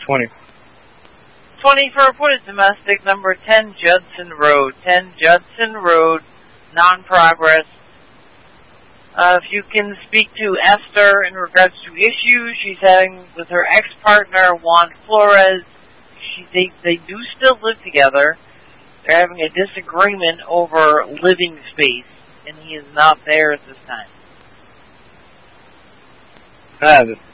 20. 20 for reported domestic, number 10 Judson Road. 10 Judson Road, non-progress. If you can speak to Esther in regards to issues she's having with her ex-partner, Juan Flores. They do still live together. They're having a disagreement over living space, and he is not there at this time. I have it.